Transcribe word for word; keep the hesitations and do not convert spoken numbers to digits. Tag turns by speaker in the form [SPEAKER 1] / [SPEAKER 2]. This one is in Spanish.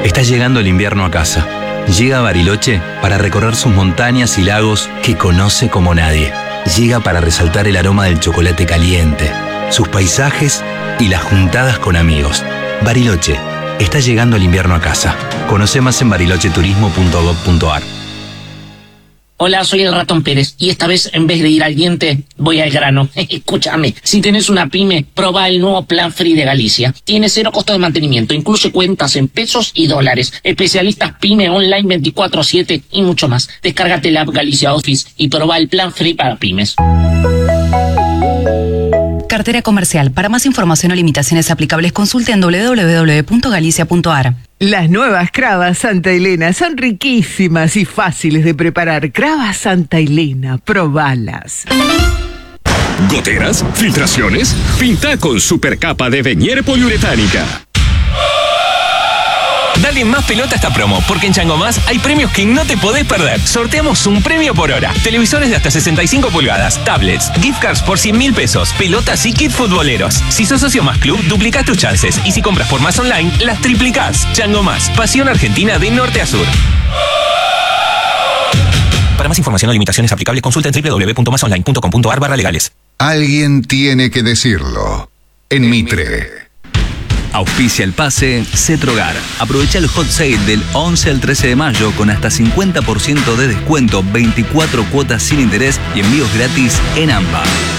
[SPEAKER 1] Está llegando el invierno a casa. Llega a Bariloche para recorrer sus montañas y lagos que conoce como nadie. Llega para resaltar el aroma del chocolate caliente, sus paisajes y las juntadas con amigos. Bariloche, está llegando el invierno a casa. Conoce más en bariloche turismo punto gob punto ar.
[SPEAKER 2] Hola, soy el Ratón Pérez y esta vez en vez de ir al diente, voy al grano. Escúchame, si tenés una pyme, probá el nuevo Plan Free de Galicia. Tiene cero costo de mantenimiento, incluye cuentas en pesos y dólares, especialistas pyme online veinticuatro siete y mucho más. Descárgate la app Galicia Office y probá el Plan Free para pymes.
[SPEAKER 3] Cartera comercial. Para más información o limitaciones aplicables, consulte en doble u doble u doble u punto galicia punto ar.
[SPEAKER 4] Las nuevas Cravas Santa Elena son riquísimas y fáciles de preparar. Cravas Santa Elena, probalas.
[SPEAKER 5] ¿Goteras? ¿Filtraciones? Pinta con supercapa de Venier poliuretánica.
[SPEAKER 6] Dale más pelota a esta promo, porque en Chango Más hay premios que no te podés perder. Sorteamos un premio por hora. Televisores de hasta sesenta y cinco pulgadas, tablets, gift cards por cien mil pesos, pelotas y kit futboleros. Si sos socio Más Club, duplicás tus chances. Y si compras por Más Online, las triplicás. Chango Más, pasión argentina de norte a sur. Para más información o limitaciones aplicables, consulta en doble u doble u doble u punto más online punto com punto ar barra legales.
[SPEAKER 7] Alguien tiene que decirlo. En Mitre.
[SPEAKER 1] Auspicia el pase Cetrogar. Aprovecha el hot sale del once al trece de mayo con hasta cincuenta por ciento de descuento, veinticuatro cuotas sin interés y envíos gratis en AMBA.